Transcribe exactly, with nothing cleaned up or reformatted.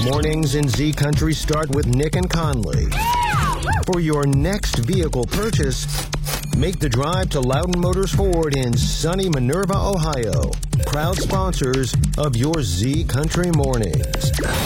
Mornings in Z Country start with Nick and Conley. For your next vehicle purchase, make the drive to Loudon Motors Ford in sunny Minerva, Ohio. Proud sponsors of your Z Country Mornings.